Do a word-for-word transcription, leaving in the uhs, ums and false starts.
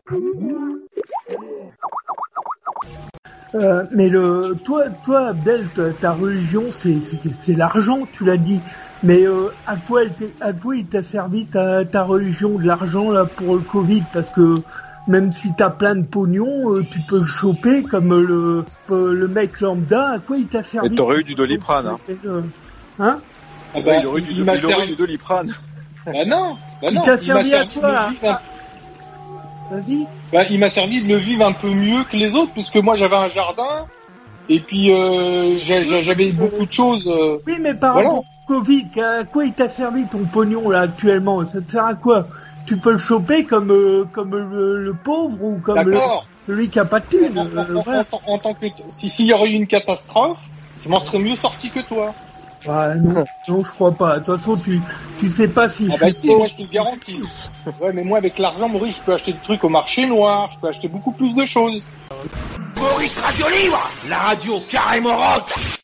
Euh, mais le, toi, toi, Abdel, ta, ta religion, c'est, c'est, c'est l'argent, tu l'as dit. Mais euh, à quoi, elle à quoi il t'a servi ta, ta religion, de l'argent là pour le Covid? Parce que même si t'as plein de pognon, euh, tu peux le choper comme le euh, le mec lambda. À quoi il t'a servi? Mais t'aurais eu du Doliprane, hein? Euh, hein ah bah, il aurait eu du, il il aurait du Doliprane. Bah non, bah non. Il t'a servi, il servi à quoi à... un... Vas-y. Bah, il m'a servi de le vivre un peu mieux que les autres, puisque moi j'avais un jardin, et puis euh, j'avais beaucoup de choses. Euh... Oui, mais par voilà. rapport au Covid, à quoi il t'a servi ton pognon là actuellement? Ça te sert à quoi? Tu peux le choper comme euh, comme le, le pauvre ou comme le, celui qui a pas de thune. En, euh, en, voilà. en, en, en tant que si s'il y aurait eu une catastrophe, je m'en serais mieux sorti que toi. Ah, non, non, je crois pas. De toute façon, tu tu sais pas si. Ah bah si, moi je te le garantis. Ouais, mais moi avec l'argent, Maurice, je peux acheter des trucs au marché noir, je peux acheter beaucoup plus de choses. Maurice Radio Libre, la radio carrément rock.